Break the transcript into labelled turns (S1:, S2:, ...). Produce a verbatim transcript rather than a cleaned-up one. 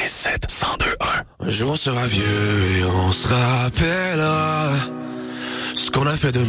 S1: quatre-vingt-sept, cent deux un. Un jour on sera vieux et on se rappellera ce qu'on a fait de